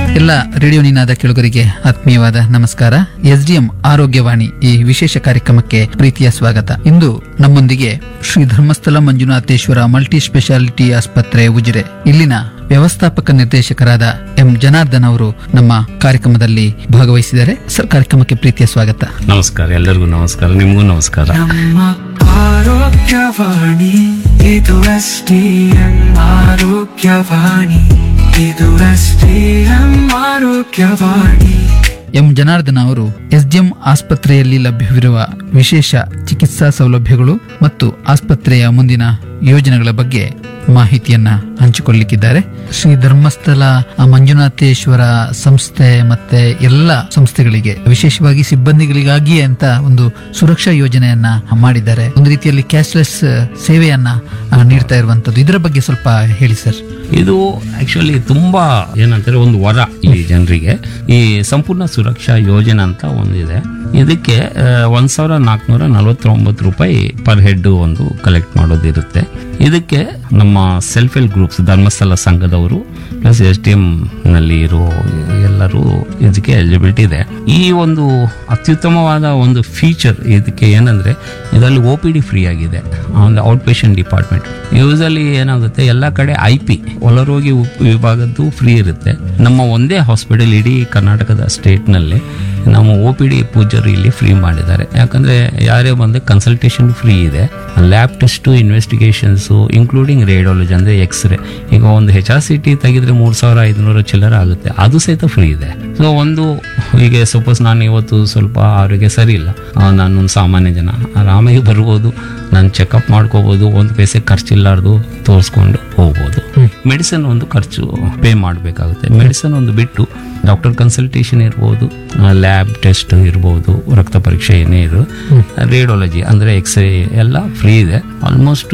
ಎಲ್ಲ ರೇಡಿಯೋ ನಿನಾದ ಕೇಳುಗರಿಗೆ ಆತ್ಮೀಯವಾದ ನಮಸ್ಕಾರ. SDM ಆರೋಗ್ಯವಾಣಿ ಈ ವಿಶೇಷ ಕಾರ್ಯಕ್ರಮಕ್ಕೆ ಪ್ರೀತಿಯ ಸ್ವಾಗತ. ಇಂದು ನಮ್ಮೊಂದಿಗೆ ಶ್ರೀ ಧರ್ಮಸ್ಥಳ ಮಂಜುನಾಥೇಶ್ವರ ಮಲ್ಟಿ ಸ್ಪೆಷಾಲಿಟಿ ಆಸ್ಪತ್ರೆ ಉಜಿರೆ ಇಲ್ಲಿನ ವ್ಯವಸ್ಥಾಪಕ ನಿರ್ದೇಶಕರಾದ ಎಂ ಜನಾರ್ದನ್ ಅವರು ನಮ್ಮ ಕಾರ್ಯಕ್ರಮದಲ್ಲಿ ಭಾಗವಹಿಸಿದ್ದಾರೆ. ಸರ್, ಕಾರ್ಯಕ್ರಮಕ್ಕೆ ಪ್ರೀತಿಯ ಸ್ವಾಗತ. ನಮಸ್ಕಾರ, ಎಲ್ಲರಿಗೂ ನಮಸ್ಕಾರ, ನಿಮಗೂ ನಮಸ್ಕಾರ. ನಮ್ಮ ಆರೋಗ್ಯವಾಣಿ ಇದು SDM ಆರೋಗ್ಯವಾಣಿ, ಇದು SDM ಆರೋಗ್ಯವಾಣಿ. ಎಂ ಜನಾರ್ದನ್ ಅವರು SDM ಆಸ್ಪತ್ರೆಯಲ್ಲಿ ಲಭ್ಯವಿರುವ ವಿಶೇಷ ಚಿಕಿತ್ಸಾ ಸೌಲಭ್ಯಗಳು ಮತ್ತು ಆಸ್ಪತ್ರೆಯ ಮುಂದಿನ ಯೋಜನೆಗಳ ಬಗ್ಗೆ ಮಾಹಿತಿಯನ್ನ ಹಂಚಿಕೊಳ್ಳಲಿಕ್ಕಿದ್ದಾರೆ. ಶ್ರೀ ಧರ್ಮಸ್ಥಳ ಮಂಜುನಾಥೇಶ್ವರ ಸಂಸ್ಥೆ ಮತ್ತೆ ಎಲ್ಲ ಸಂಸ್ಥೆಗಳಿಗೆ, ವಿಶೇಷವಾಗಿ ಸಿಬ್ಬಂದಿಗಳಿಗಾಗಿ ಅಂತ ಒಂದು ಸುರಕ್ಷಾ ಯೋಜನೆಯನ್ನ ಮಾಡಿದ್ದಾರೆ. ಒಂದು ರೀತಿಯಲ್ಲಿ ಕ್ಯಾಶ್ಲೆಸ್ ಸೇವೆಯನ್ನ ನೀಡ್ತಾ ಇರುವಂತದ್ದು. ಇದರ ಬಗ್ಗೆ ಸ್ವಲ್ಪ ಹೇಳಿ ಸರ್. ಇದು ಆಕ್ಚುಲಿ ತುಂಬಾ ಏನಂತಾರೆ, ಒಂದು ವರ ಈ ಜನರಿಗೆ. ಈ ಸಂಪೂರ್ಣ ಸುರಕ್ಷಾ ಯೋಜನೆ ಅಂತ ಒಂದಿದೆ. ಇದಕ್ಕೆ 1449 ರೂಪಾಯಿ ಪರ್ ಹೆಡ್ ಒಂದು ಕಲೆಕ್ಟ್ ಮಾಡೋದಿರುತ್ತೆ. ಇದಕ್ಕೆ ನಮ್ಮ ಸೆಲ್ಫ್ ಹೆಲ್ಪ್ ಗ್ರೂಪ್ಸ್, ಧರ್ಮಸ್ಥಳ ಸಂಘದವರು ಪ್ಲಸ್ SDM ನಲ್ಲಿ ಇರೋ ಎಲ್ಲರೂ ಇದಕ್ಕೆ ಎಲಿಜಿಬಿಲಿಟಿ ಇದೆ. ಈ ಒಂದು ಅತ್ಯುತ್ತಮವಾದ ಒಂದು ಫೀಚರ್ ಇದಕ್ಕೆ ಏನಂದ್ರೆ, ಇದರಲ್ಲಿ OPD ಫ್ರೀ ಆಗಿದೆ, ಒಂದು ಔಟ್ ಪೇಷಂಟ್ ಡಿಪಾರ್ಟ್ಮೆಂಟ್. ಯೂಸಲಿ ಏನಾಗುತ್ತೆ, ಎಲ್ಲ ಕಡೆ IP ಒಳರೋಗಿ ವಿಭಾಗದ್ದು ಫ್ರೀ ಇರುತ್ತೆ. ನಮ್ಮ ಒಂದೇ ಹಾಸ್ಪಿಟಲ್ ಇಡೀ ಕರ್ನಾಟಕದ ಸ್ಟೇಟ್ ನಲ್ಲಿ ನಮ್ಮ OPD ಪೂಜಾರಿ ಇಲ್ಲಿ ಫ್ರೀ ಮಾಡಿದ್ದಾರೆ. ಯಾಕಂದ್ರೆ ಯಾರೇ ಬಂದು ಕನ್ಸಲ್ಟೇಷನ್ ಫ್ರೀ ಇದೆ, lab test, investigations including radiology ಅಂದ್ರೆ ಎಕ್ಸ್ರೇ. ಈಗ ಒಂದು HRCT ತೆಗೆದ್ರೆ 3500 ಚಿಲ್ಲರ ಆಗುತ್ತೆ, ಅದು ಸಹಿತ ಫ್ರೀ ಇದೆ. ಸೊ ಒಂದು ಈಗ ಸಪೋಸ್ ನಾನು ಇವತ್ತು ಸ್ವಲ್ಪ ಆರೋಗ್ಯ ಸರಿ ಇಲ್ಲ, ನಾನೊಂದು ಸಾಮಾನ್ಯ ಜನ ಆರಾಮಾಗಿ ಬರ್ಬೋದು, ನಾನು ಚೆಕಪ್ ಮಾಡ್ಕೋಬಹುದು, ಒಂದು ಪೈಸೆ ಖರ್ಚಿಲ್ಲಾರ್ದು ತೋರಿಸ್ಕೊಂಡು ಹೋಗ್ಬೋದು. ಮೆಡಿಸಿನ್ ಒಂದು ಖರ್ಚು ಪೇ ಮಾಡಬೇಕಾಗುತ್ತೆ. ಮೆಡಿಸಿನ್ ಒಂದು ಬಿಟ್ಟು ಡಾಕ್ಟರ್ ಕನ್ಸಲ್ಟೇಷನ್ ಇರ್ಬೋದು, ಲ್ಯಾಬ್ ಟೆಸ್ಟ್ ಇರ್ಬೋದು, ರಕ್ತ ಪರೀಕ್ಷೆ ಏನೇ ಇರು, ರೇಡಿಯಾಲಜಿ ಅಂದ್ರೆ ಎಕ್ಸ್ರೇ ಎಲ್ಲ ಫ್ರೀ ಇದೆ. ಆಲ್ಮೋಸ್ಟ್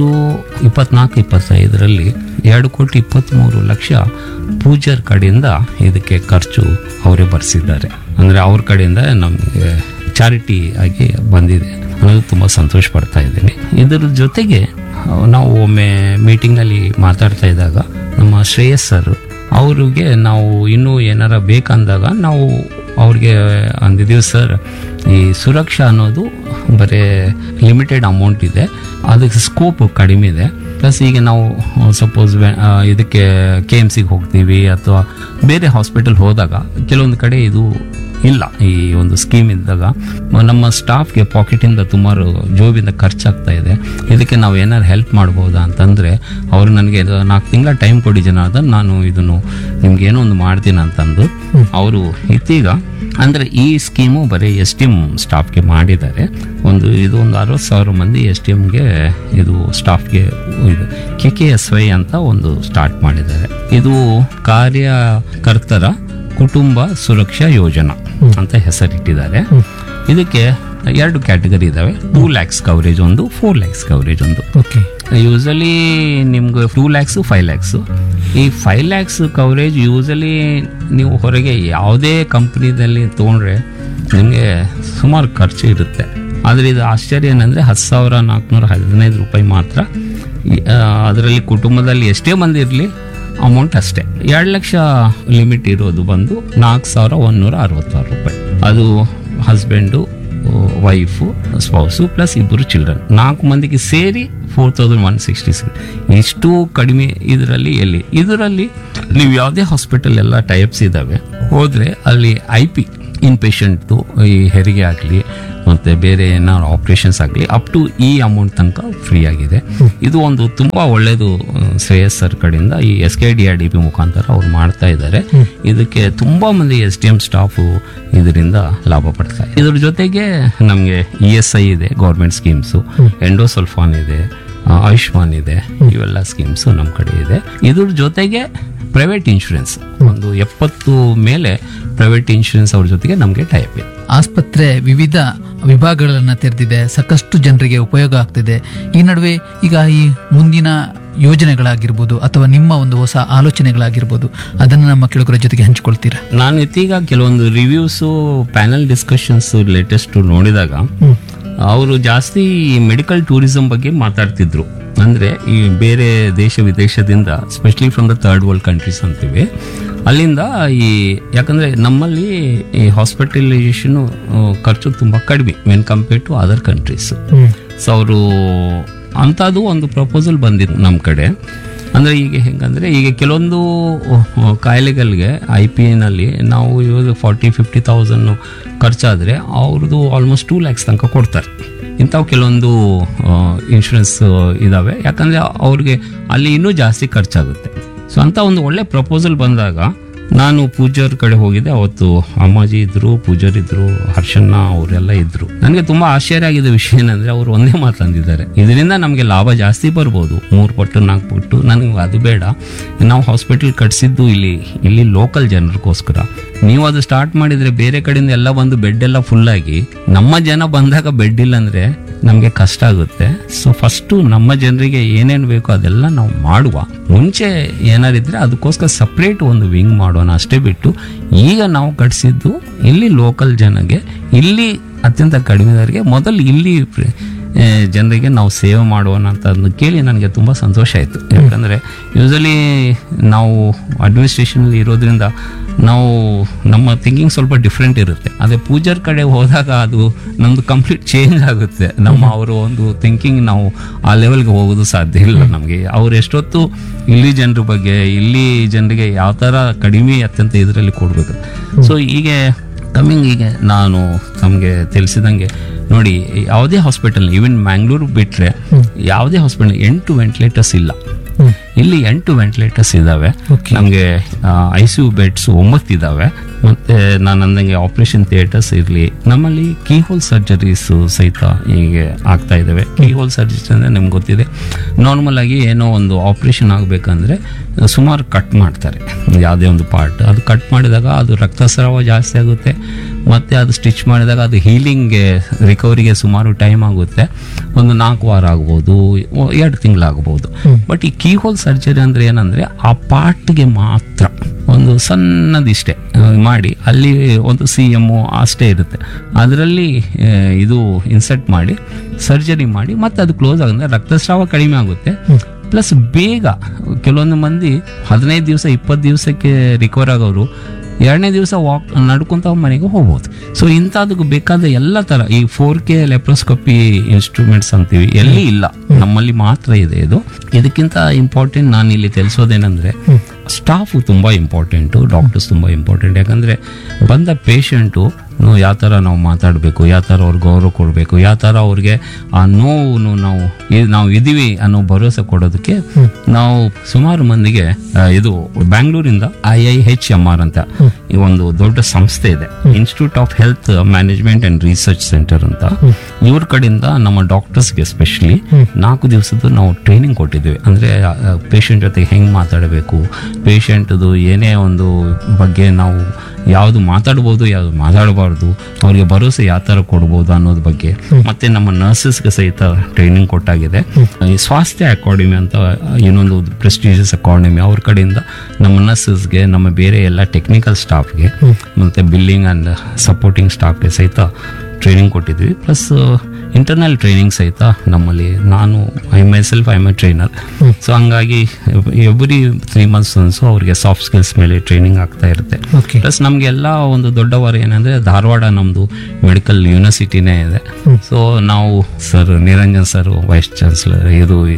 24-25ರಲ್ಲಿ 2,23,00,000 ಪೂಜಾರ್ ಕಡೆಯಿಂದ ಇದಕ್ಕೆ ಖರ್ಚು ಅವರೇ ಭರಿಸಿದ್ದಾರೆ. ಅಂದ್ರೆ ಅವ್ರ ಕಡೆಯಿಂದ ನಮಗೆ ಚಾರಿಟಿ ಆಗಿ ಬಂದಿದೆ ಅನ್ನೋದು ತುಂಬಾ ಸಂತೋಷ ಪಡ್ತಾ ಇದ್ದೀನಿ. ಇದರ ಜೊತೆಗೆ ನಾವು ಒಮ್ಮೆ ಮೀಟಿಂಗ್ ನಲ್ಲಿ ಮಾತಾಡ್ತಾ ಇದ್ದಾಗ ನಮ್ಮ ಶ್ರೇಯಸ್ ಸರ್ ಅವ್ರಿಗೆ ನಾವು ಇನ್ನೂ ಏನಾರ ಬೇಕಂದಾಗ ನಾವು ಅವ್ರಿಗೆ ಅಂದಿದ್ದೀವಿ, ಸರ್ ಈ ಸುರಕ್ಷಾ ಅನ್ನೋದು ಬರೀ ಲಿಮಿಟೆಡ್ ಅಮೌಂಟ್ ಇದೆ, ಅದಕ್ಕೆ ಸ್ಕೋಪ್ ಕಡಿಮೆ ಇದೆ. ಪ್ಲಸ್ ಈಗ ನಾವು ಸಪೋಸ್ ಇದಕ್ಕೆ KMCಗೆ ಹೋಗ್ತೀವಿ ಅಥವಾ ಬೇರೆ ಹಾಸ್ಪಿಟಲ್ ಹೋದಾಗ ಕೆಲವೊಂದು ಕಡೆ ಇದು ಇಲ್ಲ, ಈ ಒಂದು ಸ್ಕೀಮ್ ಇದ್ದಾಗ ನಮ್ಮ ಸ್ಟಾಫ್ಗೆ ಪಾಕೆಟಿಂದ ಸುಮಾರು ಜೋಬಿಂದ ಖರ್ಚಾಗ್ತಾ ಇದೆ. ಇದಕ್ಕೆ ನಾವು ಏನಾರು ಹೆಲ್ಪ್ ಮಾಡ್ಬೋದಾ ಅಂತಂದ್ರೆ ಅವರು ನನಗೆ 4 ತಿಂಗಳ ಟೈಮ್ ಕೊಡಿ ಜನಾರ್ದನ್, ನಾನು ಇದನ್ನು ನಿಮ್ಗೆ ಏನೋ ಒಂದು ಮಾಡ್ತೀನಿ ಅಂತಂದು ಅವರು ಇತ್ತೀಗ ಅಂದ್ರೆ ಈ ಸ್ಕೀಮು ಬರೀ SDM ಸ್ಟಾಫ್ಗೆ ಮಾಡಿದ್ದಾರೆ. ಒಂದು 60,000 ಮಂದಿ SDMಗೆ ಇದು ಸ್ಟಾಫ್ಗೆ ಇದು KKSY ಅಂತ ಒಂದು ಸ್ಟಾರ್ಟ್ ಮಾಡಿದ್ದಾರೆ. ಇದು ಕಾರ್ಯಕರ್ತರ ಕುಟುಂಬ ಸುರಕ್ಷಾ ಯೋಜನಾ ಅಂತ ಹೆಸರಿಟ್ಟಿದ್ದಾರೆ. ಇದಕ್ಕೆ 2 ಕ್ಯಾಟಗರಿ ಇದಾವೆ. 2 lakhs ಕವರೇಜ್ ಒಂದು, 4 lakhs ಕವರೇಜ್ ಒಂದು. ಯೂಸಲಿ ನಿಮ್ಗೆ 2 lakhs 5 lakhs. ಈ 5 lakhs ಕವರೇಜ್ ಯೂಸಲಿ ನೀವು ಹೊರಗೆ ಯಾವುದೇ ಕಂಪ್ನಿದಲ್ಲಿ ತಗೊಂಡ್ರೆ ನಿಮಗೆ ಸುಮಾರು ಖರ್ಚು ಇರುತ್ತೆ. ಆದ್ರೆ ಇದು ಆಶ್ಚರ್ಯ ಏನಂದ್ರೆ 10,415 ರೂಪಾಯಿ ಮಾತ್ರ. ಅದರಲ್ಲಿ ಕುಟುಂಬದಲ್ಲಿ ಎಷ್ಟೇ ಮಂದಿ ಇರಲಿ ಅಮೌಂಟ್ ಅಷ್ಟೇ. 2 ಲಕ್ಷ ಲಿಮಿಟ್ ಇರೋದು ಬಂದು 4,166 ರೂಪಾಯಿ. ಅದು husband, wife, spouse plus 2 children, 4 ಮಂದಿಗೆ ಸೇರಿ 4,166. ಇಷ್ಟು ಕಡಿಮೆ ಇದರಲ್ಲಿ ಎಲ್ಲಿ? ಇದರಲ್ಲಿ ನೀವು ಯಾವುದೇ ಹಾಸ್ಪಿಟಲ್ ಎಲ್ಲ ಟೈಪ್ಸ್ ಇದಾವೆ ಹೋದ್ರೆ ಅಲ್ಲಿ IP ಇನ್ ಪೇಷಂಟ್ದು ಈ ಹೆರಿಗೆ ಆಗಲಿ ಮತ್ತೆ ಬೇರೆ ಏನಾದ್ರು ಆಪರೇಷನ್ಸ್ ಆಗಲಿ ಅಪ್ ಟು ಈ ಅಮೌಂಟ್ ತನಕ ಫ್ರೀ ಆಗಿದೆ. ಇದು ಒಂದು ತುಂಬಾ ಒಳ್ಳೇದು ಶ್ರೇಯಸ್ ಸರ್ ಕಡೆಯಿಂದ ಈ SKDRDP ಮುಖಾಂತರ ಅವ್ರು ಮಾಡ್ತಾ ಇದ್ದಾರೆ. ಇದಕ್ಕೆ ತುಂಬಾ ಮಂದಿ SDM ಸ್ಟಾಫ್ ಇದರಿಂದ ಲಾಭ ಪಡ್ತಾರೆ. ಇದ್ರ ಜೊತೆಗೆ ನಮ್ಗೆ ESI ಇದೆ, ಗೌರ್ಮೆಂಟ್ ಸ್ಕೀಮ್ಸ್, ಎಂಡೋಸಲ್ಫಾನ್ ಇದೆ, ಆಯುಷ್ಮಾನ್ ಇದೆ, ಇವೆಲ್ಲ ಸ್ಕೀಮ್ಸ್ ನಮ್ಮ ಕಡೆ ಇದೆ. ಇದ್ರ ಜೊತೆಗೆ ಪ್ರೈವೇಟ್ ಇನ್ಶೂರೆನ್ಸ್ ಒಂದು 70 ಮೇಲೆ ಪ್ರೈವೇಟ್ ಇನ್ಶೂರೆನ್ಸ್ ಅವ್ರ ಜೊತೆಗೆ ನಮಗೆ ಟೈಪ್ ಇದೆ. ಆಸ್ಪತ್ರೆ ವಿವಿಧ ವಿಭಾಗಗಳನ್ನ ತೆರೆದಿದೆ, ಸಾಕಷ್ಟು ಜನರಿಗೆ ಉಪಯೋಗ ಆಗ್ತಿದೆ. ಈ ನಡುವೆ ಈಗ ಈ ಮುಂದಿನ ಯೋಜನೆಗಳಾಗಿರ್ಬೋದು ಅಥವಾ ನಿಮ್ಮ ಒಂದು ಹೊಸ ಆಲೋಚನೆಗಳಾಗಿರ್ಬೋದು, ಅದನ್ನು ನಮ್ಮ ಕೇಳುಗರ ಜೊತೆಗೆ ಹಂಚಿಕೊಳ್ತೀರಾ? ನಾನು ಇತ್ತೀಗ ಕೆಲವೊಂದು ರಿವ್ಯೂಸ್, ಪ್ಯಾನಲ್ ಡಿಸ್ಕಷನ್ಸ್ ಲೇಟೆಸ್ಟ್ ನೋಡಿದಾಗ ಅವರು ಜಾಸ್ತಿ ಮೆಡಿಕಲ್ ಟೂರಿಸಂ ಬಗ್ಗೆ ಮಾತಾಡ್ತಿದ್ರು. ಅಂದರೆ ಈ ಬೇರೆ ದೇಶ ವಿದೇಶದಿಂದ, specially from the third world countries ಅಂತೀವಿ, ಅಲ್ಲಿಂದ ಈ ಯಾಕಂದರೆ ನಮ್ಮಲ್ಲಿ ಈ ಹಾಸ್ಪಿಟಲೈಸೇಷನ್ ಖರ್ಚು ತುಂಬ ಕಡಿಮೆ when compare to other countries. So ಅವರು ಅಂಥದ್ದು ಒಂದು ಪ್ರಪೋಸಲ್ ಬಂದಿತ್ತು ನಮ್ಮ ಕಡೆ. ಅಂದರೆ ಈಗ ಹೆಂಗಂದರೆ, ಈಗ ಕೆಲವೊಂದು ಕಾಯಿಲೆಗಳಿಗೆ IPA ನಾವು ಇವಾಗ 40-50,000 ಖರ್ಚಾದರೆ ಅವ್ರದ್ದು ಆಲ್ಮೋಸ್ಟ್ 2 lakhs ತನಕ ಕೊಡ್ತಾರೆ. ಇಂಥವು ಕೆಲವೊಂದು ಇನ್ಶೂರೆನ್ಸ್ ಇದ್ದಾವೆ, ಯಾಕಂದರೆ ಅವ್ರಿಗೆ ಅಲ್ಲಿ ಇನ್ನೂ ಜಾಸ್ತಿ ಖರ್ಚಾಗುತ್ತೆ. ಸೊ ಅಂಥ ಒಂದು ಒಳ್ಳೆ ಪ್ರಪೋಸಲ್ ಬಂದಾಗ ನಾನು ಪೂಜಾರ್ ಕಡೆ ಹೋಗಿದ್ದೆ. ಅವತ್ತು ಅಮ್ಮಾಜಿ ಇದ್ರು, ಪೂಜಾರ್ ಇದ್ರು, ಹರ್ಷಣ್ಣ ಅವರೆಲ್ಲ ಇದ್ರು. ನನಗೆ ತುಂಬಾ ಆಶ್ಚರ್ಯ ಆಗಿದ್ದ ವಿಷಯ ಏನಂದ್ರೆ, ಅವರು ಒಂದೇ ಮಾತಂದಿದ್ದಾರೆ, ಇದರಿಂದ ನಮಗೆ ಲಾಭ ಜಾಸ್ತಿ ಬರ್ಬೋದು, 3 ಪಟ್ಟು 4 ಪಟ್ಟು. ನನಗೆ ಅದು ಬೇಡ, ನಾವು ಹಾಸ್ಪಿಟಲ್ ಕಟ್ಸಿದ್ದು ಇಲ್ಲಿ ಲೋಕಲ್ ಜನರಿಗೋಸ್ಕರ. ನೀವು ಅದು ಸ್ಟಾರ್ಟ್ ಮಾಡಿದ್ರೆ ಬೇರೆ ಕಡೆಯಿಂದ ಎಲ್ಲ ಬಂದು ಬೆಡ್ ಎಲ್ಲ ಫುಲ್ ಆಗಿ ನಮ್ಮ ಜನ ಬಂದಾಗ ಬೆಡ್ ಇಲ್ಲ ಅಂದ್ರೆ ನಮಗೆ ಕಷ್ಟ ಆಗುತ್ತೆ. ಸೊ ಫಸ್ಟು ನಮ್ಮ ಜನರಿಗೆ ಏನೇನು ಬೇಕೋ ಅದೆಲ್ಲ ನಾವು ಮಾಡುವ. ಮುಂಚೆ ಏನಾರಿದ್ರೆ ಅದಕ್ಕೋಸ್ಕರ ಸಪ್ರೇಟ್ ಒಂದು ವಿಂಗ್ ಮಾಡೋಣ ಅಷ್ಟೇ ಬಿಟ್ಟು, ಈಗ ನಾವು ಕಟ್ಸಿದ್ದು ಇಲ್ಲಿ ಲೋಕಲ್ ಜನಗೆ, ಇಲ್ಲಿ ಅತ್ಯಂತ ಕಡಿಮೆದವರಿಗೆ ಮೊದಲು ಇಲ್ಲಿ ಜನರಿಗೆ ನಾವು ಸೇವೆ ಮಾಡೋಣ ಅಂತ ಕೇಳಿ ನನಗೆ ತುಂಬ ಸಂತೋಷ ಆಯಿತು. ಯಾಕಂದರೆ ಯೂಸಲಿ ನಾವು ಅಡ್ಮಿನಿಸ್ಟ್ರೇಷನಲ್ಲಿ ಇರೋದ್ರಿಂದ ನಾವು ನಮ್ಮ ಥಿಂಕಿಂಗ್ ಸ್ವಲ್ಪ ಡಿಫ್ರೆಂಟ್ ಇರುತ್ತೆ. ಅದೇ ಪೂಜಾರ್ ಕಡೆ ಹೋದಾಗ ಅದು ನಮ್ಮದು ಕಂಪ್ಲೀಟ್ ಚೇಂಜ್ ಆಗುತ್ತೆ. ಅವರ ಒಂದು ಥಿಂಕಿಂಗ್ ನಾವು ಆ ಲೆವೆಲ್ಗೆ ಹೋಗೋದು ಸಾಧ್ಯ ಇಲ್ಲ ನಮಗೆ. ಅವ್ರು ಎಷ್ಟೊತ್ತು ಇಲ್ಲಿ ಜನರ ಬಗ್ಗೆ, ಇಲ್ಲಿ ಜನರಿಗೆ ಯಾವ ಥರ ಕಡಿಮೆ ಅತ್ಯಂತ ಇದರಲ್ಲಿ ಕೊಡಬೇಕು. ಸೊ ಹೀಗೆ ಈಗ ನಾನು ನಮಗೆ ತಿಳಿಸಿದಂಗೆ ನೋಡಿ, ಯಾವುದೇ ಹಾಸ್ಪಿಟಲ್, ಈವನ್ ಮ್ಯಾಂಗ್ಳೂರು ಬಿಟ್ಟರೆ ಯಾವುದೇ ಹಾಸ್ಪಿಟಲ್ 8 ವೆಂಟಿಲೇಟರ್ಸ್ ಇಲ್ಲ. ಇಲ್ಲಿ 8 ವೆಂಟಿಲೇಟರ್ಸ್ ಇದ್ದಾವೆ. ನಮಗೆ ICU ಬೆಡ್ಸ್ 9 ಇದ್ದಾವೆ. ಮತ್ತೆ ನಾನು ಅಂದಂಗೆ ಆಪರೇಷನ್ ಥಿಯೇಟರ್ಸ್ ಇರಲಿ, ನಮ್ಮಲ್ಲಿ ಕೀಹೋಲ್ ಸರ್ಜರೀಸ್ ಸಹಿತ ಹೀಗೆ ಆಗ್ತಾ ಇದ್ದಾವೆ. ಕೀಹೋಲ್ ಸರ್ಜರೀಸ್ ಅಂದರೆ ನಿಮ್ಗೆ ಗೊತ್ತಿದೆ, ನಾರ್ಮಲ್ ಆಗಿ ಏನೋ ಒಂದು ಆಪರೇಷನ್ ಆಗಬೇಕಂದ್ರೆ ಸುಮಾರು ಕಟ್ ಮಾಡ್ತಾರೆ ಯಾವುದೇ ಒಂದು ಪಾರ್ಟ್. ಅದು ಕಟ್ ಮಾಡಿದಾಗ ಅದು ರಕ್ತಸ್ರಾವ ಜಾಸ್ತಿ ಆಗುತ್ತೆ, ಮತ್ತು ಅದು ಸ್ಟಿಚ್ ಮಾಡಿದಾಗ ಅದು ಹೀಲಿಂಗ್ಗೆ, ರಿಕವರಿಗೆ ಸುಮಾರು ಟೈಮ್ ಆಗುತ್ತೆ. ಒಂದು 4 ವಾರ ಆಗ್ಬೋದು, 2 ತಿಂಗಳಾಗ್ಬೋದು. ಬಟ್ ಈ ಕೀಹೋಲ್ ಸರ್ಜರಿ ಅಂದರೆ ಏನಂದರೆ, ಆ ಪಾರ್ಟ್ಗೆ ಮಾತ್ರ ಒಂದು ಸಣ್ಣದಿಷ್ಟೇ ಮಾಡಿ, ಅಲ್ಲಿ ಒಂದು CM ಅಷ್ಟೇ ಇರುತ್ತೆ, ಅದರಲ್ಲಿ ಇದು ಇನ್ಸರ್ಟ್ ಮಾಡಿ ಸರ್ಜರಿ ಮಾಡಿ ಮತ್ತೆ ಅದು ಕ್ಲೋಸ್ ಆಗುತ್ತೆ. ರಕ್ತಸ್ರಾವ ಕಡಿಮೆ ಆಗುತ್ತೆ. ಪ್ಲಸ್ ಬೇಗ ಕೆಲವೊಂದು ಮಂದಿ 15 ದಿವಸ 20 ದಿವಸಕ್ಕೆ ರಿಕವರ್ ಆಗೋರು 2ನೇ ದಿವಸ ನಡ್ಕೊಂತ ಮನೆಗೆ ಹೋಗ್ಬೋದು. ಸೊ ಇಂಥದಕ್ಕೆ ಬೇಕಾದ ಎಲ್ಲ ಥರ ಈ 4K ಲೆಪ್ರೋಸ್ಕೋಪಿ ಇನ್ಸ್ಟ್ರೂಮೆಂಟ್ಸ್ ಅಂತೀವಿ, ಎಲ್ಲಿ ಇಲ್ಲ, ನಮ್ಮಲ್ಲಿ ಮಾತ್ರ ಇದೆ ಇದು. ಇದಕ್ಕಿಂತ ಇಂಪಾರ್ಟೆಂಟ್ ನಾನು ಇಲ್ಲಿ ತಿಳಿಸೋದೇನೆಂದರೆ, ಸ್ಟಾಫು ತುಂಬ ಇಂಪಾರ್ಟೆಂಟು, ಡಾಕ್ಟರ್ಸ್ ತುಂಬ ಇಂಪಾರ್ಟೆಂಟ್. ಯಾಕಂದರೆ ಬಂದ ಪೇಷಂಟು ಯಾವ ಥರ ನಾವು ಮಾತಾಡಬೇಕು, ಯಾವ ಥರ ಅವ್ರಿಗೆ ಗೌರವ ಕೊಡಬೇಕು, ಯಾವ ಥರ ಅವ್ರಿಗೆ ಆ ನೋವು ನಾವು ಇದೀವಿ ಅನ್ನೋ ಭರವಸೆ ಕೊಡೋದಕ್ಕೆ ನಾವು ಸುಮಾರು ಮಂದಿಗೆ ಇದು ಬ್ಯಾಂಗ್ಳೂರಿಂದ IIHMR ಅಂತ ಈ ಒಂದು ದೊಡ್ಡ ಸಂಸ್ಥೆ ಇದೆ, institute of health management and research centre ಅಂತ. ಇವ್ರ ಕಡೆಯಿಂದ ನಮ್ಮ ಡಾಕ್ಟರ್ಸ್ಗೆ ಸ್ಪೆಷಲಿ 4 ದಿವಸದ್ದು ನಾವು ಟ್ರೈನಿಂಗ್ ಕೊಟ್ಟಿದ್ದೇವೆ. ಅಂದರೆ ಪೇಷಂಟ್ ಜೊತೆಗೆ ಹೆಂಗೆ ಮಾತಾಡಬೇಕು, ಪೇಷಂಟ್ದು ಏನೇ ಒಂದು ಬಗ್ಗೆ ನಾವು ಯಾವುದು ಮಾತಾಡ್ಬೋದು, ಯಾವುದು ಮಾತಾಡಬಾರ್ದು, ಅವ್ರಿಗೆ ಭರವಸೆ ಯಾವ ಥರ ಕೊಡ್ಬೋದು ಅನ್ನೋದ್ರ ಬಗ್ಗೆ. ಮತ್ತೆ ನಮ್ಮ ನರ್ಸಸ್ಗೆ ಸಹಿತ ಟ್ರೈನಿಂಗ್ ಕೊಟ್ಟಾಗಿದೆ. ಈ ಸ್ವಾಸ್ಥ್ಯ ಅಕಾಡೆಮಿ ಅಂತ ಇನ್ನೊಂದು ಪ್ರೆಸ್ಟೀಜಿಯಸ್ ಅಕಾಡೆಮಿ, ಅವ್ರ ಕಡೆಯಿಂದ ನಮ್ಮ ನರ್ಸಸ್ಗೆ, ನಮ್ಮ ಬೇರೆ ಎಲ್ಲ ಟೆಕ್ನಿಕಲ್ ಸ್ಟಾಫ್ಗೆ, ಮತ್ತು ಬಿಲ್ಲಿಂಗ್ ಆ್ಯಂಡ್ ಸಪೋರ್ಟಿಂಗ್ ಸ್ಟಾಫ್ಗೆ ಸಹಿತ ಟ್ರೈನಿಂಗ್ ಕೊಟ್ಟಿದ್ವಿ. ಪ್ಲಸ್ ಇಂಟರ್ನಲ್ ಟ್ರೈನಿಂಗ್ ಸಹಿತ ನಮ್ಮಲ್ಲಿ, ನಾನು I M A trainer. So ಹಂಗಾಗಿ ಎವ್ರಿ 3 months ಒನ್ಸು ಅವ್ರಿಗೆ ಸಾಫ್ಟ್ ಸ್ಕಿಲ್ಸ್ ಮೇಲೆ ಟ್ರೈನಿಂಗ್ ಆಗ್ತಾ ಇರುತ್ತೆ. ಪ್ಲಸ್ ನಮಗೆಲ್ಲ ಒಂದು ದೊಡ್ಡವರ ಏನಂದರೆ, ಧಾರವಾಡ ನಮ್ಮದು ಮೆಡಿಕಲ್ ಯೂನಿವರ್ಸಿಟಿನೇ ಇದೆ. ಸೊ ನಾವು sir Niranjan sir vice chancellor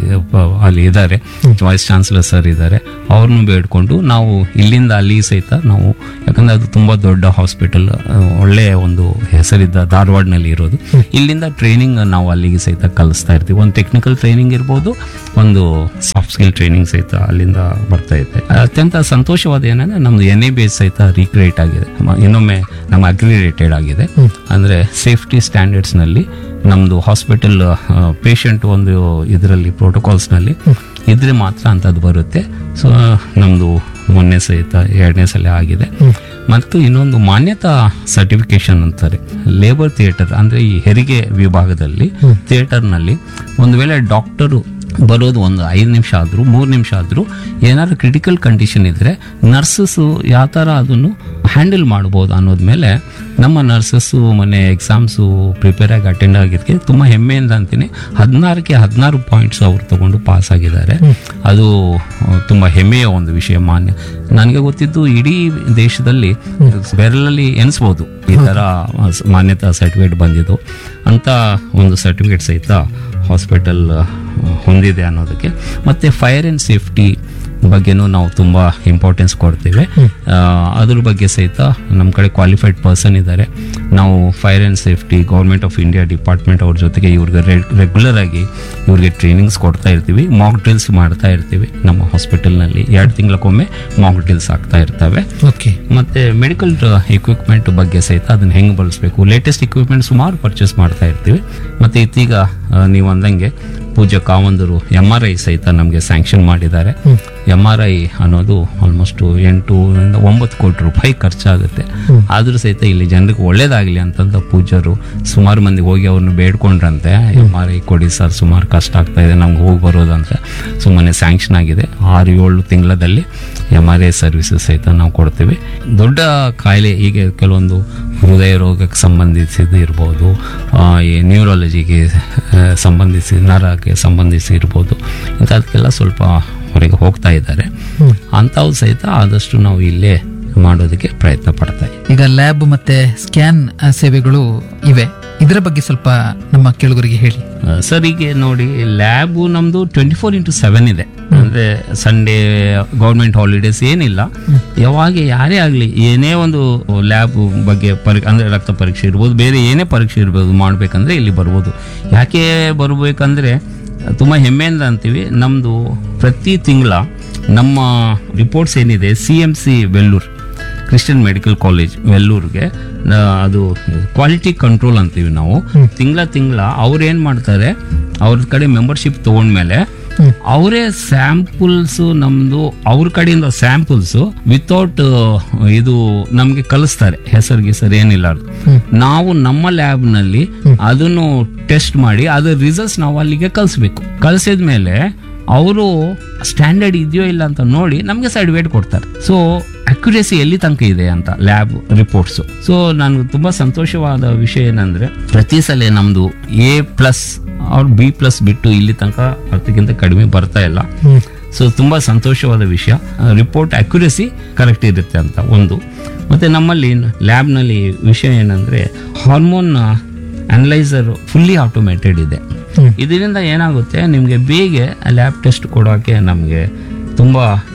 ಅಲ್ಲಿ ಇದ್ದಾರೆ, ವೈಸ್ ಚಾನ್ಸಲರ್ ಸರ್ ಇದ್ದಾರೆ, ಅವ್ರನ್ನೂ ಬೇಡ್ಕೊಂಡು ನಾವು ಇಲ್ಲಿಂದ ಅಲ್ಲಿ ಸಹಿತ ನಾವು, ಯಾಕಂದರೆ ಅದು ತುಂಬ ದೊಡ್ಡ ಹಾಸ್ಪಿಟಲ್, ಒಳ್ಳೆಯ ಒಂದು ಹೆಸರಿದ್ದ ಧಾರವಾಡನಲ್ಲಿ ಇರೋದು, ಇಲ್ಲಿಂದ ಟ್ರೈನಿಂಗ್ ನಾವು ಅಲ್ಲಿಗೆ ಸಹಿತ ಕಲಿಸ್ತಾ ಇರ್ತೀವಿ. ಒಂದು ಟೆಕ್ನಿಕಲ್ ಟ್ರೈನಿಂಗ್ ಇರ್ಬೋದು, ಒಂದು ಸಾಫ್ಟ್ ಸ್ಕಿಲ್ ಟ್ರೈನಿಂಗ್ ಸಹಿತ ಅಲ್ಲಿಂದ ಬರ್ತಾ ಇದೆ. ಅತ್ಯಂತ ಸಂತೋಷವಾದ ಏನಂದ್ರೆ, ನಮ್ದು NABH ಸಹಿತ ರೀಕ್ರಿಯೇಟ್ ಆಗಿದೆ, ಇನ್ನೊಮ್ಮೆ ನಮ್ಮ ಅಗ್ರಿರೇಟೆಡ್ ಆಗಿದೆ. ಅಂದರೆ ಸೇಫ್ಟಿ ಸ್ಟ್ಯಾಂಡರ್ಡ್ಸ್ನಲ್ಲಿ ನಮ್ಮದು ಹಾಸ್ಪಿಟಲ್ ಪೇಷಂಟ್ ಒಂದು ಇದರಲ್ಲಿ ಪ್ರೋಟೋಕಾಲ್ಸ್ನಲ್ಲಿ ಇದ್ರೆ ಮಾತ್ರ ಅಂಥದ್ದು ಬರುತ್ತೆ. ಸೊ ನಮ್ಮದು ಮೊನ್ನೆ ಸಹಿತ 2ನೇ ಸಲ ಆಗಿದೆ. ಮತ್ತು ಇನ್ನೊಂದು ಮಾನ್ಯತಾ ಸರ್ಟಿಫಿಕೇಶನ್ ಅಂತಾರೆ, ಲೇಬರ್ ಥಿಯೇಟರ್ ಅಂದರೆ ಈ ಹೆರಿಗೆ ವಿಭಾಗದಲ್ಲಿ ಥಿಯೇಟರ್ನಲ್ಲಿ ಒಂದು ವೇಳೆ ಡಾಕ್ಟರು ಬರೋದು ಒಂದು 5 ನಿಮಿಷ ಆದರೂ 3 ನಿಮಿಷ ಆದರೂ ಏನಾದ್ರು ಕ್ರಿಟಿಕಲ್ ಕಂಡೀಷನ್ ಇದ್ದರೆ ನರ್ಸಸ್ಸು ಯಾವ ಥರ ಅದನ್ನು ಹ್ಯಾಂಡಲ್ ಮಾಡ್ಬೋದು ಅನ್ನೋದ ಮೇಲೆ ನಮ್ಮ ನರ್ಸಸ್ಸು ಮೊನ್ನೆ ಎಕ್ಸಾಮ್ಸು ಪ್ರಿಪೇರ್ ಆಗಿ ಅಟೆಂಡ್ ಆಗಿದ್ದಕ್ಕೆ ತುಂಬ ಹೆಮ್ಮೆಯಿಂದ ಅಂತೀನಿ 16ಕ್ಕೆ 16 ಪಾಯಿಂಟ್ಸ್ ಅವ್ರು ತಗೊಂಡು ಪಾಸ್ ಆಗಿದ್ದಾರೆ. ಅದು ತುಂಬ ಹೆಮ್ಮೆಯ ಒಂದು ವಿಷಯ. ನನಗೆ ಗೊತ್ತಿದ್ದು ಇಡೀ ದೇಶದಲ್ಲಿ ಬೆರಳಲ್ಲಿ ಎನಿಸ್ಬೋದು ಈ ಥರ ಮಾನ್ಯತಾ ಸರ್ಟಿಫಿಕೇಟ್ ಬಂದಿದ್ದು ಅಂತ ಒಂದು ಸರ್ಟಿಫಿಕೇಟ್ ಸಹಿತ ಹಾಸ್ಪಿಟಲ್ ಹೊಂದಿದೆ ಅನ್ನೋದಕ್ಕೆ. ಮತ್ತು ಫೈರ್ ಆ್ಯಂಡ್ ಸೇಫ್ಟಿ ಬಗ್ಗೆನೂ ನಾವು ತುಂಬ ಇಂಪಾರ್ಟೆನ್ಸ್ ಕೊಡ್ತೀವಿ. ಅದ್ರ ಬಗ್ಗೆ ಸಹಿತ ನಮ್ಮ ಕಡೆ ಕ್ವಾಲಿಫೈಡ್ ಪರ್ಸನ್ ಇದ್ದಾರೆ. ನಾವು fire and safety government of India department ಅವ್ರ ಜೊತೆಗೆ ಇವ್ರಿಗೆ ರೆಗ್ಯುಲರ್ ಆಗಿ ಇವ್ರಿಗೆ ಟ್ರೈನಿಂಗ್ಸ್ ಕೊಡ್ತಾ ಇರ್ತೀವಿ, ಮಾಕ್ ಡ್ರಿಲ್ಸ್ ಮಾಡ್ತಾ ಇರ್ತೀವಿ. ನಮ್ಮ ಹಾಸ್ಪಿಟಲ್ನಲ್ಲಿ 2 ತಿಂಗಳಕ್ಕೊಮ್ಮೆ ಮಾಕ್ ಡ್ರಿಲ್ಸ್ ಆಗ್ತಾ ಇರ್ತವೆ. ಓಕೆ. ಮತ್ತು ಮೆಡಿಕಲ್ ಇಕ್ವಿಪ್ಮೆಂಟ್ ಬಗ್ಗೆ ಸಹಿತ ಅದನ್ನು ಹೆಂಗೆ ಬಳಸಬೇಕು, ಲೇಟೆಸ್ಟ್ ಇಕ್ವಿಪ್ಮೆಂಟ್ ಸುಮಾರು ಪರ್ಚೇಸ್ ಮಾಡ್ತಾ ಇರ್ತೀವಿ. ಮತ್ತು ಇತ್ತೀಗ ನೀವು ಅಂದಂಗೆ ಪೂಜ್ಯ ಕಾವಂದರು MRI ಸಹಿತ ನಮಗೆ ಸ್ಯಾಂಕ್ಷನ್ ಮಾಡಿದ್ದಾರೆ. MRI ಅನ್ನೋದು ಆಲ್ಮೋಸ್ಟ್ 8-9 ಕೋಟಿ ರೂಪಾಯಿ ಖರ್ಚಾಗುತ್ತೆ. ಆದರೂ ಸಹಿತ ಇಲ್ಲಿ ಜನರಿಗೆ ಒಳ್ಳೇದಾಗಲಿ ಅಂತಂದ ಪೂಜ್ಯರು ಸುಮಾರು ಮಂದಿ ಹೋಗಿ ಅವ್ರನ್ನ ಬೇಡ್ಕೊಂಡ್ರಂತೆ, MRI ಕೊಡಿ ಸರ್, ಸುಮಾರು ಕಷ್ಟ ಆಗ್ತಾ ಇದೆ ನಮ್ಗೆ ಹೋಗಿ ಬರೋದಂತ. ಸುಮ್ಮನೆ ಸ್ಯಾಂಕ್ಷನ್ ಆಗಿದೆ. 6-7 ತಿಂಗಳಲ್ಲಿ MRI ಸರ್ವಿಸಸ್ ಸಹಿತ ನಾವು ಕೊಡ್ತೀವಿ. ದೊಡ್ಡ ಕಾಯಿಲೆ ಹೀಗೆ ಕೆಲವೊಂದು ಹೃದಯ ರೋಗಕ್ಕೆ ಸಂಬಂಧಿಸಿದ್ದು ಇರ್ಬೋದು, ಈ ನ್ಯೂರಾಲಜಿಗೆ ಸಂಬಂಧಿಸಿ ನರಕ್ಕೆ ಸಂಬಂಧಿಸಿ ಇರ್ಬೋದು, ಇಂಥದಕ್ಕೆಲ್ಲ ಸ್ವಲ್ಪ ಹೊರಗೆ ಹೋಗ್ತಾ ಇದ್ದಾರೆ. ಅಂಥವು ಸಹಿತ ಆದಷ್ಟು ನಾವು ಇಲ್ಲೇ ಮಾಡೋದಕ್ಕೆ ಪ್ರಯತ್ನ ಪಡ್ತಾ ಇದ್ದೀವಿ. ಈಗ ಲ್ಯಾಬ್ ಮತ್ತೆ ಸ್ಕ್ಯಾನ್ ಸೇವೆಗಳು ಇವೆ, ಇದರ ಬಗ್ಗೆ ಸ್ವಲ್ಪ ನಮ್ಮ ಕೇಳುಗರಿಗೆ ಹೇಳಿ. ಸರ್, ಈಗ ನೋಡಿ, ಲ್ಯಾಬು ನಮ್ದು 24/7 ಇದೆ. ಅಂದ್ರೆ ಸಂಡೇ ಗೌರ್ಮೆಂಟ್ ಹಾಲಿಡೇಸ್ ಏನಿಲ್ಲ. ಯಾವಾಗ ಯಾರೇ ಆಗಲಿ ಏನೇ ಒಂದು ಲ್ಯಾಬ್ ಬಗ್ಗೆ ಅಂದ್ರೆ ರಕ್ತ ಪರೀಕ್ಷೆ ಇರ್ಬೋದು, ಬೇರೆ ಏನೇ ಪರೀಕ್ಷೆ ಇರ್ಬೋದು, ಮಾಡ್ಬೇಕಂದ್ರೆ ಇಲ್ಲಿ ಬರ್ಬೋದು. ಯಾಕೆ ಬರ್ಬೇಕಂದ್ರೆ ತುಂಬ ಹೆಮ್ಮೆಯಿಂದ ಅಂತೀವಿ. ನಮ್ಮದು ಪ್ರತಿ ತಿಂಗಳ ನಮ್ಮ ರಿಪೋರ್ಟ್ಸ್ ಏನಿದೆ CMC Vellore Christian medical college ವೆಲ್ಲೂರ್ಗೆ ಅದು ಕ್ವಾಲಿಟಿ ಕಂಟ್ರೋಲ್ ಅಂತೀವಿ ನಾವು. ತಿಂಗಳ ಅವ್ರು ಏನು ಮಾಡ್ತಾರೆ, ಅವ್ರ ಕಡೆ ಮೆಂಬರ್ಶಿಪ್ ತಗೊಂಡ್ಮೇಲೆ ಅವರೇ ಸ್ಯಾಂಪಲ್ಸ್ ನಮ್ದು ಅವ್ರ ಕಡೆಯಿಂದ ಸ್ಯಾಂಪಲ್ಸ್ ವಿತೌಟ್ ಇದು ನಮ್ಗೆ ಕಳಿಸ್ತಾರೆ. ಹೆಸರು ಏನಿಲ್ಲ, ನಾವು ನಮ್ಮ ಲ್ಯಾಬ್ ನಲ್ಲಿ ಅದನ್ನು ಟೆಸ್ಟ್ ಮಾಡಿ ಅದ್ರ ರಿಸಲ್ಟ್ಸ್ ನಾವು ಅಲ್ಲಿಗೆ ಕಳಿಸ್ಬೇಕು. ಕಳಿಸಿದ್ಮೇಲೆ ಅವರು ಸ್ಟ್ಯಾಂಡರ್ಡ್ ಇದೆಯೋ ಇಲ್ಲ ಅಂತ ನೋಡಿ ನಮ್ಗೆ ಸರ್ಟಿಫಿಕೇಟ್ ಕೊಡ್ತಾರೆ. ಸೊ ಅಕ್ಯುರೇಸಿ ಎಲ್ಲಿ ತನಕ ಇದೆ ಅಂತ ಲ್ಯಾಬ್ ರಿಪೋರ್ಟ್ಸ್. ಸೊ ನನಗೆ ತುಂಬಾ ಸಂತೋಷವಾದ ವಿಷಯ ಏನಂದ್ರೆ ಪ್ರತಿ ಸಲ ನಮ್ದು A+ ಅವ್ರು B+ ಬಿಟ್ಟು ಇಲ್ಲಿ ತನಕ 10ಕ್ಕಿಂತ ಕಡಿಮೆ ಬರ್ತಾ ಇಲ್ಲ. ಸೊ ತುಂಬಾ ಸಂತೋಷವಾದ ವಿಷಯ. ರಿಪೋರ್ಟ್ ಅಕ್ಯುರೇಸಿ ಕರೆಕ್ಟ್ ಇರುತ್ತೆ ಅಂತ ಒಂದು. ಮತ್ತೆ ನಮ್ಮಲ್ಲಿ ಲ್ಯಾಬ್ನಲ್ಲಿ ವಿಷಯ ಏನಂದ್ರೆ ಹಾರ್ಮೋನ್ ಅನಲೈಸರ್ ಫುಲ್ಲಿ ಆಟೋಮೇಟೆಡ್ ಇದೆ. ಇದರಿಂದ ಏನಾಗುತ್ತೆ, ನಿಮಗೆ ಬೇಗ ಲ್ಯಾಬ್ ಟೆಸ್ಟ್ ಕೊಡೋಕ್ಕೆ ನಮಗೆ ತುಂಬ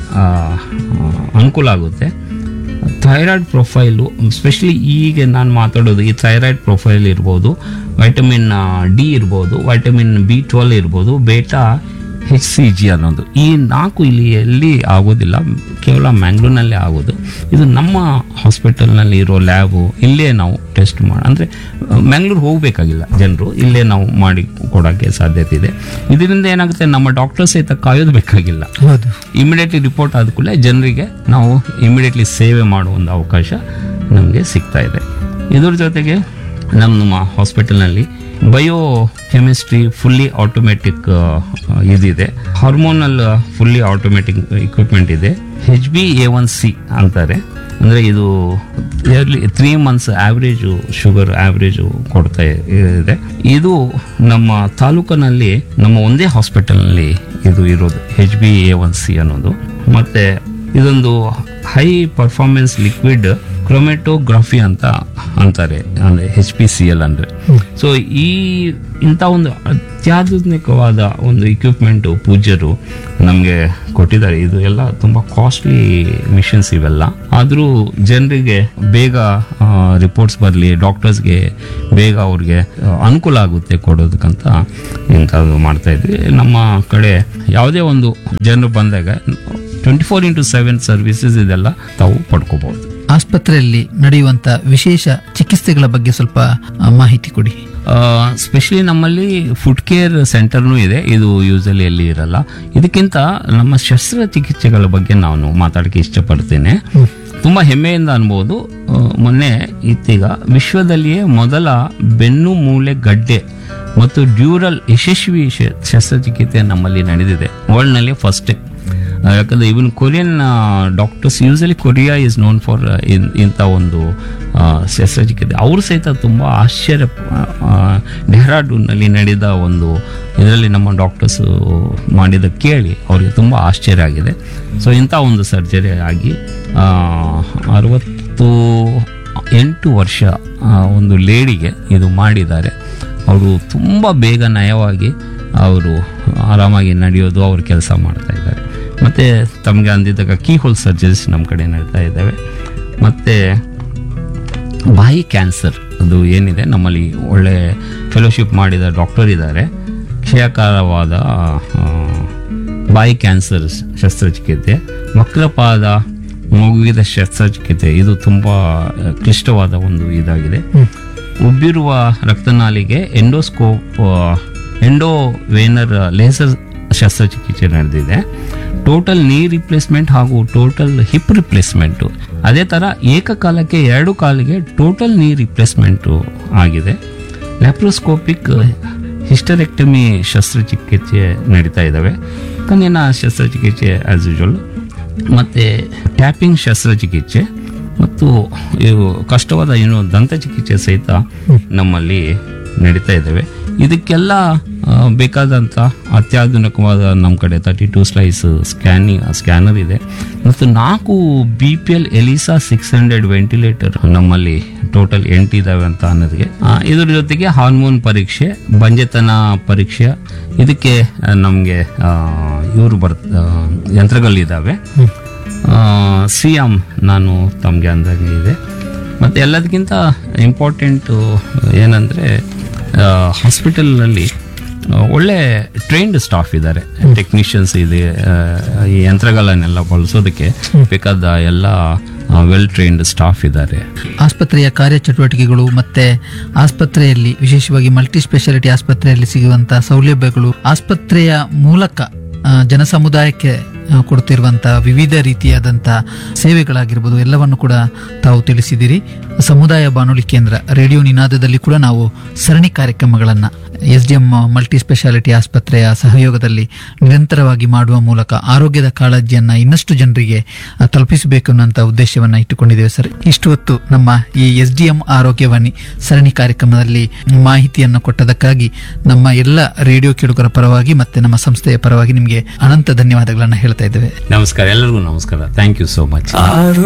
ಅನುಕೂಲ ಆಗುತ್ತೆ. ಥೈರಾಯ್ಡ್ ಪ್ರೊಫೈಲು ಸ್ಪೆಷಲಿ ಈಗ ನಾನು ಮಾತಾಡೋದು ಈ ಥೈರಾಯ್ಡ್ ಪ್ರೊಫೈಲ್ ಇರ್ಬೋದು, ವೈಟಮಿನ್ D ಇರ್ಬೋದು, ವೈಟಮಿನ್ B12 ಇರ್ಬೋದು, ಬೇಟಾ HCG ಅನ್ನೋದು. ಈ 4 ಇಲ್ಲಿ ಎಲ್ಲಿ ಆಗೋದಿಲ್ಲ, ಕೇವಲ ಮ್ಯಾಂಗ್ಳೂರ್ನಲ್ಲೇ ಆಗೋದು. ಇದು ನಮ್ಮ ಹಾಸ್ಪಿಟಲ್ನಲ್ಲಿ ಇರೋ ಲ್ಯಾಬು, ಇಲ್ಲೇ ನಾವು ಟೆಸ್ಟ್ ಅಂದರೆ ಮ್ಯಾಂಗ್ಳೂರ್ ಹೋಗಬೇಕಾಗಿಲ್ಲ ಜನರು, ಇಲ್ಲೇ ನಾವು ಮಾಡಿ ಕೊಡೋಕ್ಕೆ ಸಾಧ್ಯತೆ ಇದೆ. ಇದರಿಂದ ಏನಾಗುತ್ತೆ, ನಮ್ಮ ಡಾಕ್ಟರ್ಸ್ ಸಹಿತ ಕಾಯೋದು ಬೇಕಾಗಿಲ್ಲ. ಇಮಿಡಿಯೇಟ್ಲಿ ರಿಪೋರ್ಟ್ ಆದ ಕೂಡಲೇ ಜನರಿಗೆ ನಾವು ಇಮಿಡಿಯೇಟ್ಲಿ ಸೇವೆ ಮಾಡೋ ಒಂದು ಅವಕಾಶ ನಮಗೆ ಸಿಗ್ತಾ ಇದೆ. ಇದ್ರ ಜೊತೆಗೆ ನಮ್ಮ ಹಾಸ್ಪಿಟಲ್ನಲ್ಲಿ ಬಯೋ ಕೆಮಿಸ್ಟ್ರಿ ಫುಲ್ಲಿ ಆಟೋಮೆಟಿಕ್ ಇದಿದೆ, ಹಾರ್ಮೋನಲ್ ಫುಲ್ಲಿ ಆಟೋಮೆಟಿಕ್ ಇಕ್ವಿಪ್ಮೆಂಟ್ ಇದೆ. HbA1c ಅಂತಾರೆ. ಅಂದರೆ ಇದು yearly 3 months average sugar average ಕೊಡ್ತಾ ಇದೆ. ಇದು ನಮ್ಮ ತಾಲೂಕಿನಲ್ಲಿ ನಮ್ಮ ಒಂದೇ ಹಾಸ್ಪಿಟಲ್ನಲ್ಲಿ ಇದು ಇರೋದು HbA1c ಅನ್ನೋದು. ಮತ್ತು ಇದೊಂದು ಹೈ ಪರ್ಫಾರ್ಮೆನ್ಸ್ ಲಿಕ್ವಿಡ್ ಕ್ರೊಮೆಟೋಗ್ರಫಿ ಅಂತ ಅಂತಾರೆ, ಅಂದರೆ HPCL ಅಂದರೆ. ಸೊ ಇಂಥ ಒಂದು ಅತ್ಯಾಧುನಿಕವಾದ ಒಂದು ಇಕ್ವಿಪ್ಮೆಂಟು ಪೂಜ್ಯರು ನಮಗೆ ಕೊಟ್ಟಿದ್ದಾರೆ. ಇದು ಎಲ್ಲ ತುಂಬ ಕಾಸ್ಟ್ಲಿ ಮಿಷನ್ಸ್ ಇವೆಲ್ಲ. ಆದರೂ ಜನರಿಗೆ ಬೇಗ ರಿಪೋರ್ಟ್ಸ್ ಬರಲಿ, ಡಾಕ್ಟರ್ಸ್ಗೆ ಬೇಗ ಅವ್ರಿಗೆ ಅನುಕೂಲ ಆಗುತ್ತೆ ಕೊಡೋದಕ್ಕಂತ ಇಂಥದ್ದು ಮಾಡ್ತಾ ಇದ್ವಿ. ನಮ್ಮ ಕಡೆ ಯಾವುದೇ ಒಂದು ಜನರು ಬಂದಾಗ 24/7 ಸರ್ವಿಸಸ್ ಇದೆಲ್ಲ ತಾವು ಪಡ್ಕೋಬಹುದು. ಆಸ್ಪತ್ರೆಯಲ್ಲಿ ನಡೆಯುವಂತ ವಿಶೇಷ ಚಿಕಿತ್ಸೆಗಳ ಬಗ್ಗೆ ಸ್ವಲ್ಪ ಮಾಹಿತಿ ಕೊಡಿ. ಸ್ಪೆಷಲಿ ನಮ್ಮಲ್ಲಿ ಫುಡ್ ಕೇರ್ ಸೆಂಟರ್ನೂ ಇದೆ. ಇದು ಯೂಸಲಿ ಎಲ್ಲಿ ಇರಲ್ಲ. ಇದಕ್ಕಿಂತ ನಮ್ಮ ಶಸ್ತ್ರಚಿಕಿತ್ಸೆಗಳ ಬಗ್ಗೆ ನಾನು ಮಾತಾಡಕ್ಕೆ ಇಷ್ಟಪಡ್ತೇನೆ. ತುಂಬ ಹೆಮ್ಮೆಯಿಂದ ಅನ್ಬೋದು. ಮೊನ್ನೆ ಇತ್ತೀಗ ವಿಶ್ವದಲ್ಲಿಯೇ ಮೊದಲ ಬೆನ್ನು ಮೂಳೆ ಗಡ್ಡೆ ಮತ್ತು ಡ್ಯೂರಲ್ ಯಶಸ್ವಿ ಶಸ್ತ್ರಚಿಕಿತ್ಸೆ ನಮ್ಮಲ್ಲಿ ನಡೆದಿದೆ, ವರ್ಲ್ಡ್ನಲ್ಲಿ ಫಸ್ಟ್. ಯಾಕಂದರೆ ಇವನ್ Korean doctors, usually Korea is known for ಇಂಥ ಒಂದು ಶಸ್ತ್ರಚಿಕಿತ್ಸೆ. ಅವರು ಸಹಿತ ತುಂಬ ಆಶ್ಚರ್ಯ, ಡೆಹ್ರಾಡೂನ್ನಲ್ಲಿ ನಡೆದ ಒಂದು ಇದರಲ್ಲಿ ನಮ್ಮ ಡಾಕ್ಟರ್ಸ್ ಮಾಡಿದ ಕೇಳಿ ಅವರಿಗೆ ತುಂಬ ಆಶ್ಚರ್ಯ ಆಗಿದೆ. ಸೊ ಇಂಥ ಒಂದು ಸರ್ಜರಿ ಆಗಿ 68 ವರ್ಷ ಒಂದು ಲೇಡಿಗೆ ಇದು ಮಾಡಿದ್ದಾರೆ. ಅವರು ತುಂಬ ಬೇಗ ನಯವಾಗಿ ಅವರು ಆರಾಮಾಗಿ ನಡೆಯೋದು, ಅವ್ರ ಕೆಲಸ ಮಾಡ್ತಾ ಇದ್ದಾರೆ. ಮತ್ತು ತಮಗೆ ಅಂದಿದ್ದಾಗ ಕೀ ಹೋಲ್ ಸರ್ಜರೀಸ್ ನಮ್ಮ ಕಡೆ ನಡೀತಾ ಇದ್ದಾವೆ. ಮತ್ತು ಬಾಯಿ ಕ್ಯಾನ್ಸರ್ ಅದು ಏನಿದೆ, ನಮ್ಮಲ್ಲಿ ಒಳ್ಳೆ ಫೆಲೋಶಿಪ್ ಮಾಡಿದ ಡಾಕ್ಟರ್ ಇದ್ದಾರೆ. ಕ್ಷಯಕಾರವಾದ ಬಾಯಿ ಕ್ಯಾನ್ಸರ್ ಶಸ್ತ್ರಚಿಕಿತ್ಸೆ, ವಕ್ರಪಾದ ಮಗುವಿದ ಶಸ್ತ್ರಚಿಕಿತ್ಸೆ, ಇದು ತುಂಬ ಕ್ಲಿಷ್ಟವಾದ ಒಂದು ಇದಾಗಿದೆ. ಉಬ್ಬಿರುವ ರಕ್ತನಾಲಿಗೆ ಎಂಡೋವೇನರ್ ಲೇಸರ್ ಶಸ್ತ್ರಚಿಕಿತ್ಸೆ ನಡೆದಿದೆ. ಟೋಟಲ್ ನೀ ರಿಪ್ಲೇಸ್ಮೆಂಟ್ ಹಾಗೂ ಟೋಟಲ್ ಹಿಪ್ ರಿಪ್ಲೇಸ್ಮೆಂಟು, ಅದೇ ಥರ ಏಕಕಾಲಕ್ಕೆ 2 ಕಾಲಿಗೆ ಟೋಟಲ್ ನೀ ರಿಪ್ಲೇಸ್ಮೆಂಟು ಆಗಿದೆ. ಲ್ಯಾಪ್ರೋಸ್ಕೋಪಿಕ್ ಹಿಸ್ಟರೆಕ್ಟಮಿ ಶಸ್ತ್ರಚಿಕಿತ್ಸೆ ನಡೀತಾ ಇದ್ದಾವೆ. ಕಣ್ಣಿನ ಶಸ್ತ್ರಚಿಕಿತ್ಸೆ ಆಸ್ ಯೂಶುವಲ್, ಮತ್ತು ಟ್ಯಾಪಿಂಗ್ ಶಸ್ತ್ರಚಿಕಿತ್ಸೆ ಮತ್ತು ಇವು ಕಷ್ಟವಾದ ದಂತಚಿಕಿತ್ಸೆ ಸಹಿತ ನಮ್ಮಲ್ಲಿ ನಡೀತಾ ಇದ್ದಾವೆ. ಇದಕ್ಕೆಲ್ಲ ಬೇಕಾದಂಥ ಅತ್ಯಾಧುನಿಕವಾದ ನಮ್ಮ ಕಡೆ 32 ಸ್ಲೈಸ್ ಸ್ಕ್ಯಾನರ್ ಇದೆ ಮತ್ತು 4 BPL ಎಲಿಸಾ 600 ವೆಂಟಿಲೇಟರ್ ನಮ್ಮಲ್ಲಿ ಟೋಟಲ್ 8 ಇದಾವೆ ಅಂತ ಅನ್ನೋದಕ್ಕೆ. ಇದ್ರ ಜೊತೆಗೆ ಹಾರ್ಮೋನ್ ಪರೀಕ್ಷೆ, ಬಂಜೆತನ ಪರೀಕ್ಷೆ, ಇದಕ್ಕೆ ನಮಗೆ ಇವರು ಯಂತ್ರಗಳಿದ್ದಾವೆ. ಸಿಯಾಮ್ ನಾನು ತಮಗೆ ಅಂದಾಗೆ ಇದೆ. ಮತ್ತು ಎಲ್ಲದಕ್ಕಿಂತ ಇಂಪಾರ್ಟೆಂಟು ಏನಂದರೆ ಹಾಸ್ಪಿಟಲ್ನಲ್ಲಿ ಒಳ್ಳೆ ಟ್ರೈನ್ಡ್ ಸ್ಟಾಫ್ ಇದ್ದಾರೆ, ಟೆಕ್ನಿಷಿಯನ್ಸ್ ಇದೆ. ಈ ಯಂತ್ರಗಳನ್ನೆಲ್ಲ ಬಳಸೋದಕ್ಕೆ ಬೇಕಾದ ಎಲ್ಲ ವೆಲ್ ಟ್ರೈನ್ಡ್ ಸ್ಟಾಫ್ ಇದ್ದಾರೆ. ಆಸ್ಪತ್ರೆಯ ಕಾರ್ಯಚಟುವಟಿಕೆಗಳು ಮತ್ತೆ ಆಸ್ಪತ್ರೆಯಲ್ಲಿ ವಿಶೇಷವಾಗಿ ಮಲ್ಟಿ ಸ್ಪೆಷಾಲಿಟಿ ಆಸ್ಪತ್ರೆಯಲ್ಲಿ ಸಿಗುವಂತಹ ಸೌಲಭ್ಯಗಳು, ಆಸ್ಪತ್ರೆಯ ಮೂಲಕ ಜನಸಮುದಾಯಕ್ಕೆ ಕೊಡ್ತಿರುವಂತಹ ವಿವಿಧ ರೀತಿಯಾದಂತಹ ಸೇವೆಗಳಾಗಿರ್ಬೋದು, ಎಲ್ಲವನ್ನು ಕೂಡ ತಾವು ತಿಳಿಸಿದಿರಿ. ಸಮುದಾಯ ಬಾನುಲಿ ಕೇಂದ್ರ ರೇಡಿಯೋ ನಿನಾದದಲ್ಲಿ ಕೂಡ ನಾವು ಸರಣಿ ಕಾರ್ಯಕ್ರಮಗಳನ್ನು SDM ಮಲ್ಟಿ ಸ್ಪೆಷಾಲಿಟಿ ಆಸ್ಪತ್ರೆಯ ಸಹಯೋಗದಲ್ಲಿ ನಿರಂತರವಾಗಿ ಮಾಡುವ ಮೂಲಕ ಆರೋಗ್ಯದ ಕಾಳಜಿಯನ್ನ ಇನ್ನಷ್ಟು ಜನರಿಗೆ ತಲುಪಿಸಬೇಕು ಅನ್ನುವಂಥ ಉದ್ದೇಶವನ್ನ ಇಟ್ಟುಕೊಂಡಿದ್ದೇವೆ ಸರ್. ಇಷ್ಟು ಹೊತ್ತು ನಮ್ಮ ಈ SDM ಆರೋಗ್ಯವಾಣಿ ಸರಣಿ ಕಾರ್ಯಕ್ರಮದಲ್ಲಿ ಮಾಹಿತಿಯನ್ನು ಕೊಟ್ಟದಕ್ಕಾಗಿ ನಮ್ಮ ಎಲ್ಲ ರೇಡಿಯೋ ಕೇಳುಗರ ಪರವಾಗಿ ಮತ್ತೆ ನಮ್ಮ ಸಂಸ್ಥೆಯ ಪರವಾಗಿ ನಿಮಗೆ ಅನಂತ ಧನ್ಯವಾದಗಳನ್ನು ಹೇಳ್ತಾ ಇದ್ದೇವೆ. ನಮಸ್ಕಾರ, ಎಲ್ಲರಿಗೂ ನಮಸ್ಕಾರ. Thank you so much.